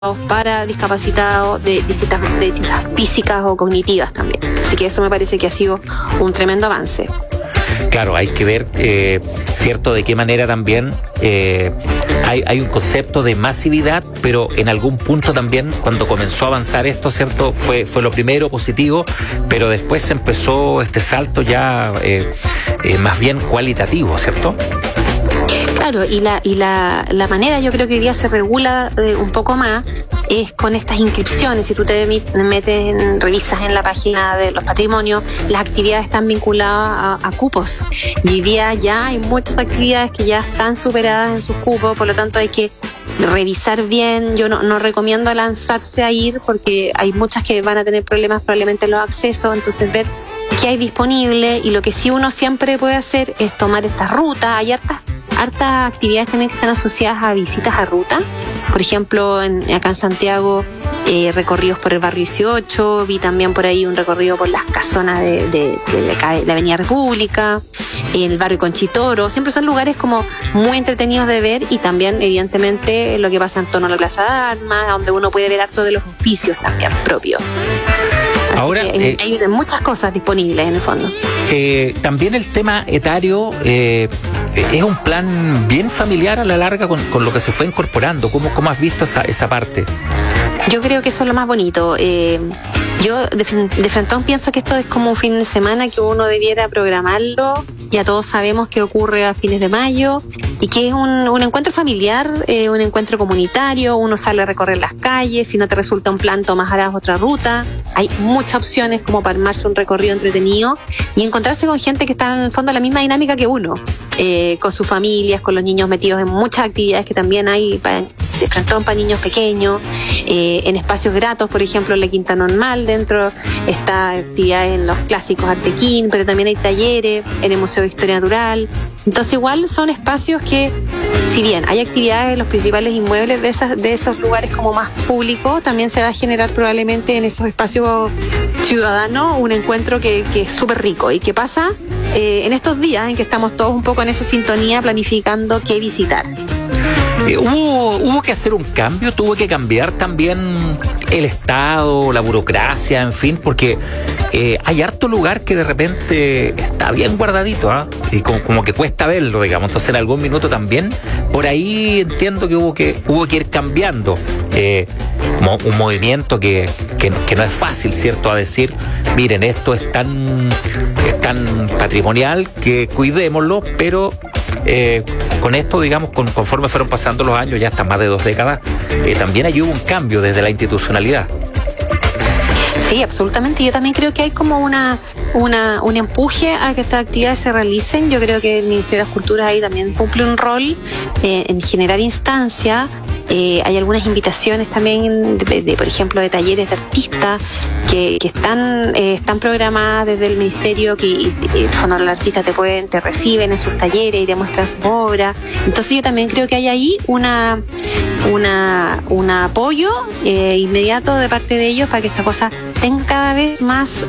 para discapacitados de distintas físicas o cognitivas también. Así que eso me parece que ha sido un tremendo avance. Claro, hay que ver, cierto, de qué manera también hay un concepto de masividad, pero en algún punto también, cuando comenzó a avanzar esto, cierto, fue lo primero positivo, pero después se empezó este salto ya más bien cualitativo, ¿cierto? Claro, y la manera, yo creo que hoy día se regula un poco más, es con estas inscripciones. Si tú te metes, revisas en la página de los patrimonios, las actividades están vinculadas a cupos. Y hoy día ya hay muchas actividades que ya están superadas en sus cupos, por lo tanto hay que revisar bien. Yo no recomiendo lanzarse a ir porque hay muchas que van a tener problemas probablemente en los accesos, entonces ver qué hay disponible. Y lo que sí uno siempre puede hacer es tomar estas rutas. Hay hartas actividades también que están asociadas a visitas a ruta. Por ejemplo, acá en Santiago, recorridos por el barrio 18, vi también por ahí un recorrido por las casonas de la Avenida República, en el barrio Conchitoro. Siempre son lugares como muy entretenidos de ver, y también evidentemente lo que pasa en torno a la Plaza de Armas, donde uno puede ver harto de los oficios también propios. Ahora, hay muchas cosas disponibles en el fondo. También el tema etario es un plan bien familiar a la larga con lo que se fue incorporando. ¿Cómo has visto esa parte? Yo creo que eso es lo más bonito. Yo de frentón pienso que esto es como un fin de semana que uno debiera programarlo. Ya todos sabemos que ocurre a fines de mayo y que es un encuentro familiar, un encuentro comunitario. Uno sale a recorrer las calles, si no te resulta un plan tomarás otra ruta. Hay muchas opciones como para armarse un recorrido entretenido y encontrarse con gente que está en el fondo en la misma dinámica que uno, con sus familias, con los niños metidos en muchas actividades que también hay de frentón para niños pequeños, en espacios gratos, por ejemplo en la Quinta Normal, dentro está actividades en los clásicos Artequín, pero también hay talleres en el Museo de Historia Natural. Entonces igual son espacios que, si bien hay actividades en los principales inmuebles de esos lugares como más públicos, también se va a generar probablemente en esos espacios ciudadanos un encuentro que es súper rico y que pasa en estos días en que estamos todos un poco en esa sintonía planificando qué visitar. Hubo que hacer un cambio, tuvo que cambiar también el Estado, la burocracia, en fin, porque hay harto lugar que de repente está bien guardadito, y como que cuesta verlo, digamos. Entonces en algún minuto también por ahí entiendo que hubo que ir cambiando un movimiento que no es fácil, ¿cierto? A decir, miren, esto es tan patrimonial que cuidémoslo, pero con esto, digamos, conforme fueron pasando los años, ya hasta más de 2 décadas, también ahí hubo un cambio desde la institucionalidad. Sí, absolutamente. Yo también creo que hay como un empuje a que estas actividades se realicen. Yo creo que el Ministerio de las Culturas ahí también cumple un rol en generar instancias. Hay algunas invitaciones también, por ejemplo, de talleres de artistas que están programadas desde el Ministerio, que los artistas te reciben en sus talleres y te muestran sus obras. Entonces yo también creo que hay ahí un apoyo inmediato de parte de ellos para que esta cosa tenga cada vez más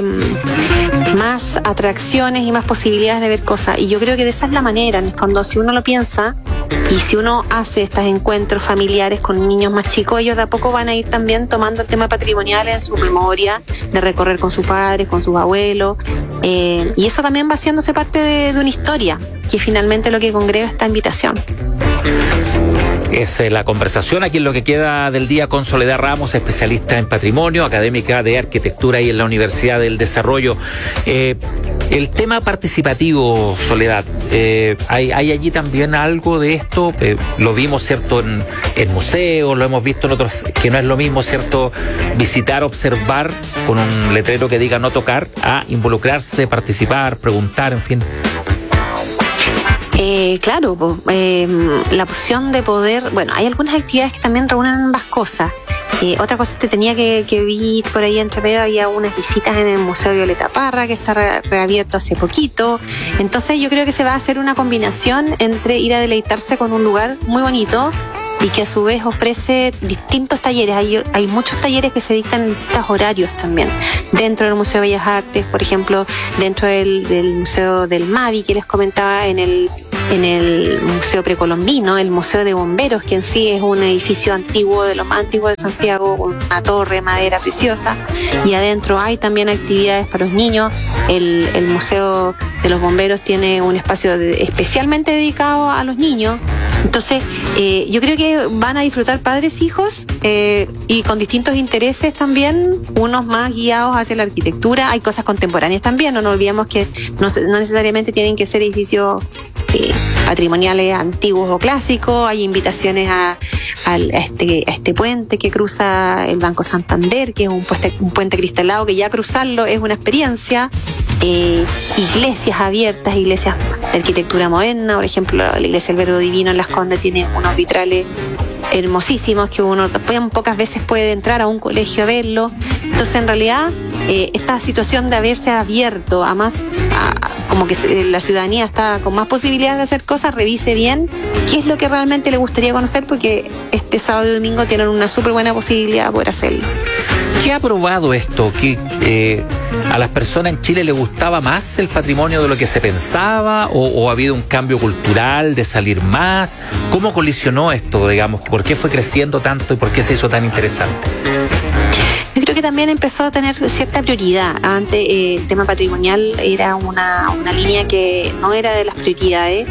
atracciones y más posibilidades de ver cosas. Y yo creo que de esa es la manera, en el fondo, si uno lo piensa y si uno hace estos encuentros familiares con niños más chicos, ellos de a poco van a ir también tomando el tema patrimonial en su memoria, de recorrer con sus padres, con sus abuelos, y eso también va haciéndose parte de una historia, que finalmente lo que congrega esta invitación. Es la conversación aquí en lo que queda del día con Soledad Ramos, especialista en patrimonio, académica de arquitectura y en la Universidad del Desarrollo. El tema participativo, Soledad, ¿hay allí también algo de esto? Lo vimos, ¿cierto?, en museos, lo hemos visto en otros, que no es lo mismo, ¿cierto?, visitar, observar con un letrero que diga no tocar, a involucrarse, participar, preguntar, en fin. Claro, la opción de poder, bueno, hay algunas actividades que también reúnen ambas cosas. Otra cosa que tenía que vi por ahí entre medio, había unas visitas en el Museo Violeta Parra, que está reabierto hace poquito. Entonces yo creo que se va a hacer una combinación entre ir a deleitarse con un lugar muy bonito y que a su vez ofrece distintos talleres. Hay muchos talleres que se dictan en distintos horarios también. Dentro del Museo de Bellas Artes, por ejemplo, dentro del Museo del Mavi, que les comentaba, en el en el Museo Precolombino, el Museo de Bomberos, que en sí es un edificio antiguo, de los más antiguos de Santiago, una torre de madera preciosa, y adentro hay también actividades para los niños. El Museo de los Bomberos tiene un espacio especialmente dedicado a los niños. Entonces, yo creo que van a disfrutar padres, hijos, y con distintos intereses también, unos más guiados hacia la arquitectura. Hay cosas contemporáneas también, no nos olvidemos que no necesariamente tienen que ser edificios patrimoniales antiguos o clásicos. Hay invitaciones a este puente que cruza el Banco Santander, que es un puente cristalado, que ya cruzarlo es una experiencia. Iglesias abiertas, iglesias de arquitectura moderna, por ejemplo la iglesia del Verbo Divino en Las Condes tiene unos vitrales hermosísimos que uno pocas veces puede entrar a un colegio a verlo. Entonces, en realidad, esta situación de haberse abierto a más, como que la ciudadanía está con más posibilidades de hacer cosas, revise bien qué es lo que realmente le gustaría conocer, porque este sábado y domingo tienen una súper buena posibilidad de poder hacerlo. ¿Qué ha probado esto? ¿Que a las personas en Chile les gustaba más el patrimonio de lo que se pensaba? ¿O ha habido un cambio cultural de salir más? ¿Cómo colisionó esto, digamos? ¿Por qué fue creciendo tanto y por qué se hizo tan interesante? Yo creo que también empezó a tener cierta prioridad. Antes el tema patrimonial era una línea que no era de las prioridades,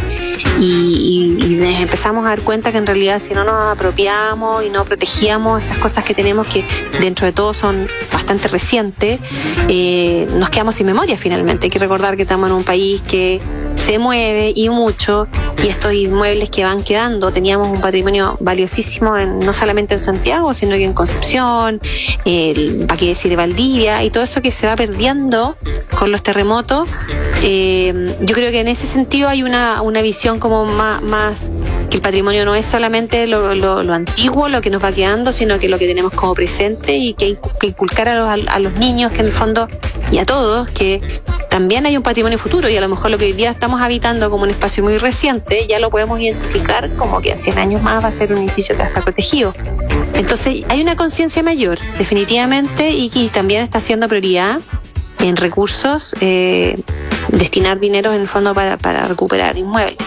y nos empezamos a dar cuenta que en realidad si no nos apropiamos y no protegíamos estas cosas que tenemos, que dentro de todo son bastante recientes, nos quedamos sin memoria finalmente. Hay que recordar que estamos en un país que se mueve y mucho, y estos inmuebles que van quedando, teníamos un patrimonio valiosísimo no solamente en Santiago, sino que en Concepción, para qué decir Valdivia, y todo eso que se va perdiendo con los terremotos. Yo creo que en ese sentido hay una visión como más que el patrimonio no es solamente lo antiguo, lo que nos va quedando, sino que lo que tenemos como presente, y que inculcar a los niños, que en el fondo, y a todos, que también hay un patrimonio futuro, y a lo mejor lo que hoy día estamos habitando como un espacio muy reciente, ya lo podemos identificar como que en 100 años más va a ser un edificio que va a estar protegido. Entonces hay una conciencia mayor, definitivamente, y que también está siendo prioridad en recursos, destinar dinero en el fondo para recuperar inmuebles.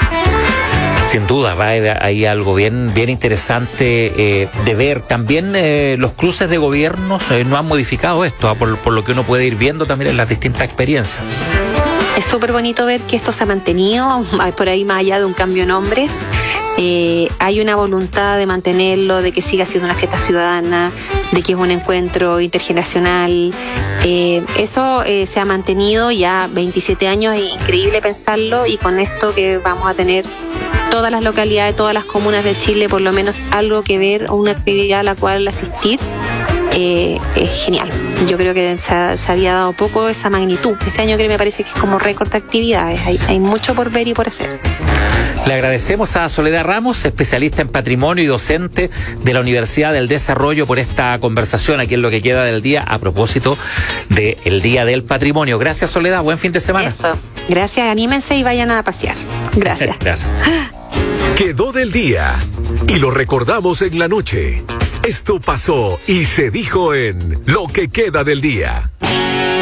Sin duda, hay algo bien interesante de ver. También los cruces de gobiernos no han modificado esto, por lo que uno puede ir viendo también en las distintas experiencias. Es súper bonito ver que esto se ha mantenido, por ahí más allá de un cambio de nombres. Hay una voluntad de mantenerlo, de que siga siendo una fiesta ciudadana, de que es un encuentro intergeneracional. Eso se ha mantenido ya 27 años, es increíble pensarlo, y con esto que vamos a tener todas las localidades, todas las comunas de Chile, por lo menos algo que ver, una actividad a la cual asistir, es genial. Yo creo que se había dado poco esa magnitud. Este año creo que me parece que es como récord de actividades. Hay mucho por ver y por hacer. Le agradecemos a Soledad Ramos, especialista en patrimonio y docente de la Universidad del Desarrollo, por esta conversación aquí en Lo que queda del día, a propósito del Día del Patrimonio. Gracias, Soledad. Buen fin de semana. Eso. Gracias. Anímense y vayan a pasear. Gracias. Gracias. Quedó del día y lo recordamos en la noche. Esto pasó y se dijo en Lo que queda del día.